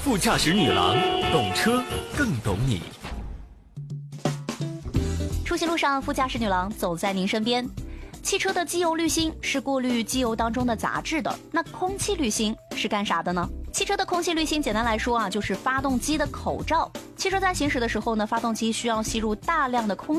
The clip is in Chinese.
副驾驶女郎，懂车更懂你。 出行路上，副驾驶女郎走在您身边。汽车的机油滤芯是过滤机油当中的杂质的，那空气滤芯是干啥的呢？汽车的空气滤芯简单来说就是发动机的口罩。汽车在行驶的时候呢，发动机需要吸入大量的空